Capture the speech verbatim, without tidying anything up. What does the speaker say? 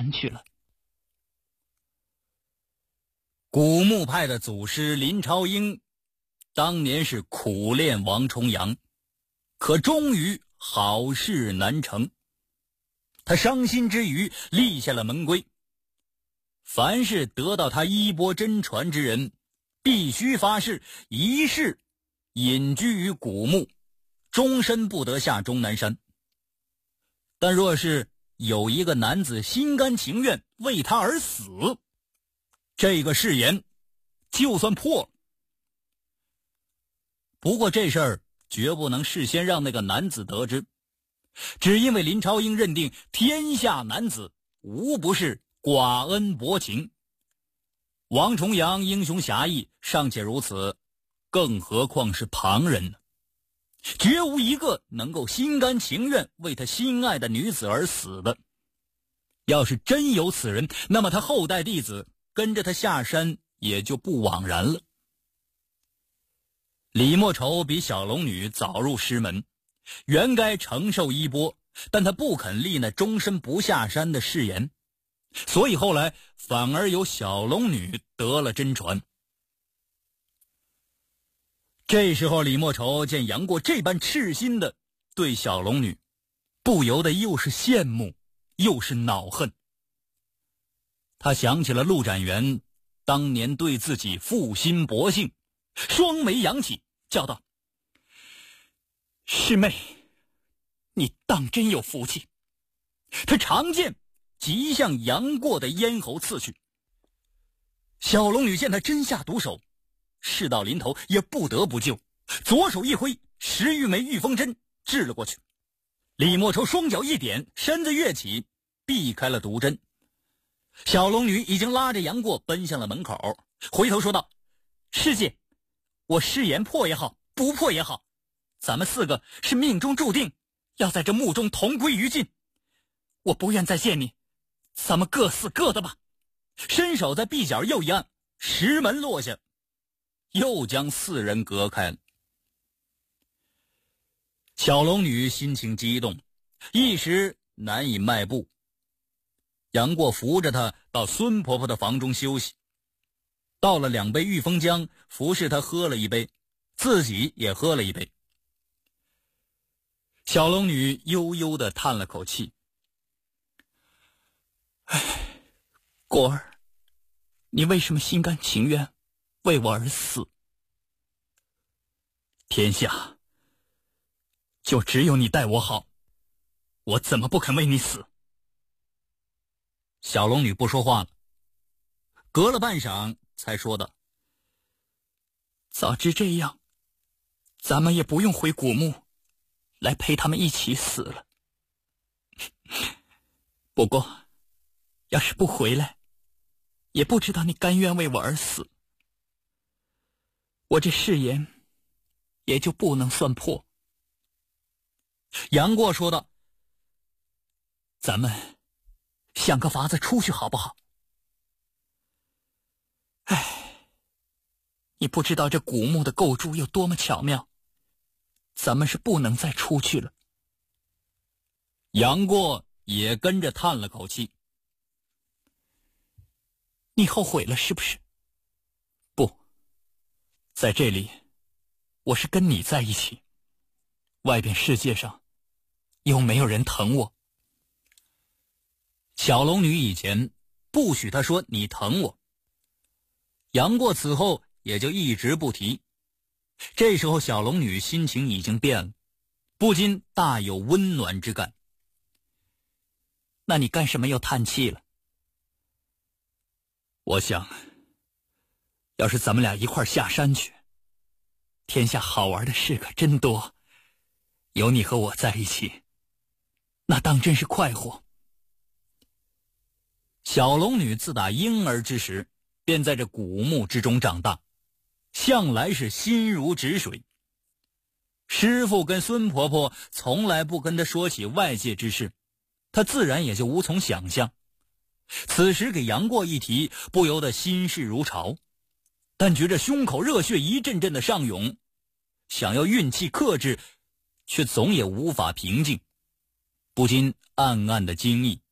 山去了。 古墓派的祖师林超英当年是苦练王重阳，可终于好事难成。他伤心之余立下了门规，凡是得到他衣钵真传之人，必须发誓一世隐居于古墓，终身不得下终南山。但若是有一个男子心甘情愿为他而死，这个誓言就算破了。不过这事儿绝不能事先让那个男子得知，只因为林超英认定天下男子无不是寡恩薄情，王重阳英雄侠义尚且如此，更何况是旁人呢？绝无一个能够心甘情愿为他心爱的女子而死的。要是真有此人，那么他后代弟子跟着他下山也就不枉然了。李莫愁比小龙女早入师门，原该承受衣钵，但他不肯立那终身不下山的誓言，所以后来反而由小龙女得了真传。这时候李莫愁见杨过这般赤心的对小龙女，不由得又是羡慕又是恼恨。他想起了陆展元当年对自己负心薄幸，双眉扬起，叫道： 师妹，你当真有福气。 他长剑即向杨过的咽喉刺去。小龙女见他真下毒手，事到临头也不得不救，左手一挥，十余枚御风针掷了过去。李莫愁双脚一点，身子跃起，避开了毒针。小龙女已经拉着杨过奔向了门口，回头说道：师姐，我誓言破也好，不破也好，咱们四个是命中注定要在这墓中同归于尽，我不愿再见你，咱们各死各的吧。伸手在壁角又一按，石门落下，又将四人隔开了。小龙女心情激动，一时难以迈步。杨过扶着她到孙婆婆的房中休息，倒了两杯御风浆，服侍她喝了一杯，自己也喝了一杯。小龙女悠悠地叹了口气： 唉，果儿，你为什么心甘情愿为我而死？ 天下就只有你待我好，我怎么不肯为你死？小龙女不说话了，隔了半晌才说道： 早知这样，咱们也不用回古墓来陪他们一起死了。不过要是不回来，也不知道你甘愿为我而死，我这誓言也就不能算破。 杨过说道： 咱们想个法子出去好不好？唉，你不知道这古墓的构筑有多么巧妙，咱们是不能再出去了。 杨过也跟着叹了口气： 你后悔了是不是？ 不，在这里我是跟你在一起，外边世界上又没有人疼我。小龙女以前不许他说你疼我，杨过此后也就一直不提。这时候小龙女心情已经变了，不禁大有温暖之感。 那你干什么又叹气了？ 我想，要是咱们俩一块下山去，天下好玩的事可真多，有你和我在一起，那当真是快活。小龙女自打婴儿之时便在这古墓之中长大，向来是心如止水。师父跟孙婆婆从来不跟她说起外界之事，她自然也就无从想象。此时给杨过一提，不由得心事如潮，但觉着胸口热血一阵阵的上涌，想要运气克制，却总也无法平静，不禁暗暗的惊异。